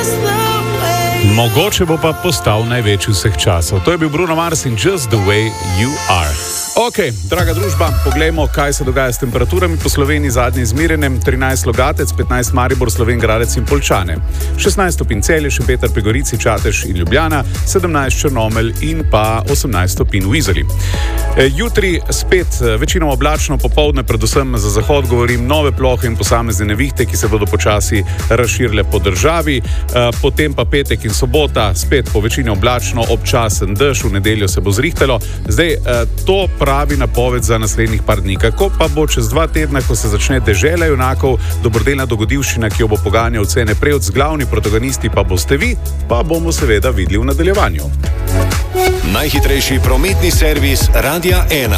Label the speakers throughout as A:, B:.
A: Mogoče bo pa postal največji vseh časov. To je bil Bruno Mars in Just the Way You Are. Ok, draga družba, poglejmo, kaj se dogaja s temperaturami po Sloveniji zadnje izmerjene. 13 Logatec, 15 Maribor, Slovenj Gradec in Poljčane. 16 stopinj Celje, Šempeter pri Gorici, Čatež in Ljubljana, 17 Črnomelj in pa 18 stopinj v Izoli. Jutri spet večinoma oblačno, popoldne predvsem za zahod govorim, nove plohe in posamezne nevihte, ki se bodo počasi razširile po državi. Potem pa petek in sobota spet po večini oblačno, občasen dež, v nedeljo se bo zrihtalo. Zdaj, to pravi napoved za naslednjih par dni. Kako pa bo čez 2 tedna, ko se začne dežela junakov, dobrodelna dogodivščina, ki jo bo poganjal Cene Prevc, glavni protagonisti pa boste vi, pa bomo seveda videli v nadaljevanju.
B: Najhitrejši prometni servis Radia 1.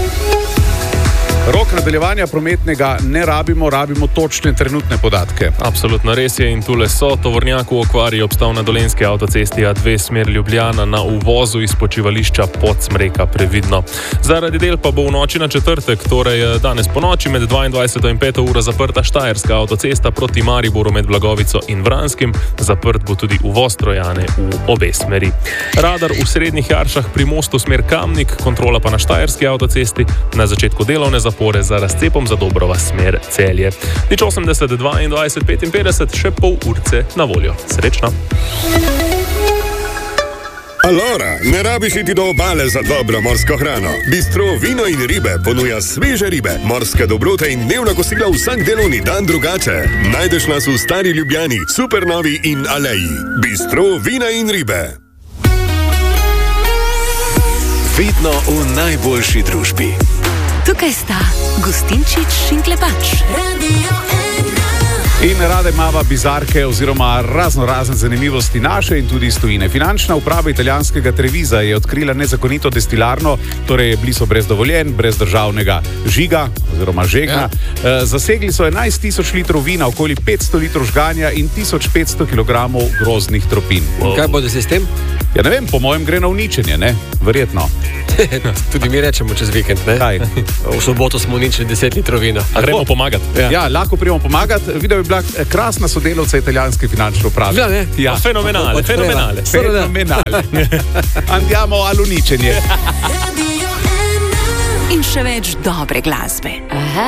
A: Rok nadaljevanja prometnega ne rabimo točne trenutne podatke.
C: Absolutno res je in tule so. Tovornjak v okvari obstal na Dolenjski avtocesti A2 smer Ljubljana na uvozu iz počivališča Podsmreka, previdno. Zaradi del pa bo v noči na četrtek, torej danes po noči med 22 in 5 uro zaprta Štajerska avtocesta proti Mariboru med Blagovico in Vranskim. Zaprt bo tudi uvoz Trojane v obe smeri. Radar v Srednjih Jaršah pri mostu smer Kamnik, kontrola pa na Štajerski avtocesti na začetku delovne zapore za razcepom za Dobrova smer Celje. Nič 80 22 55, še pol urce na voljo. Srečno!
D: Alora, ne rabiš iti do obale za dobro morsko hrano. Bistro Vino in ribe ponuja sveže ribe, morske dobrote in dnevna kosila vsak delovni dan drugače. Najdeš nas v Stari Ljubljani, Supernovi in Aleji. Bistro Vina in ribe.
B: Vedno v najboljši družbi.
E: Tukaj sta Gustinčič in Klepač.
A: In rade imava bizarke oziroma razne zanimivosti naše in tudi iz tujine. Finančna uprava italijanskega Treviza je odkrila nezakonito destilarno, torej bili so brez dovoljenj, brez državnega žiga oziroma žegna. Ja. Zasegli so 11 tisoč litrov vina, okoli 500 litrov žganja in 1500 kilogramov grozdnih tropin.
F: Wow. Kaj bodo se s tem?
A: Ja ne vem, po mojem gre na uničenje, ne? Verjetno.
F: Tudi mi rečemo čez vikend, ne?
A: Kaj?
F: V soboto smo uničili 10 litrov vina.
C: A gremo pomagati?
A: Ja, lahko prijemo pomagati. Video je bila krasna sodelavca italijanske finančne uprave.
F: Ja, ne?
A: Ja.
C: Fenomenale.
A: Andiamo all'uničenje.
E: In še več dobre glasbe. Aha.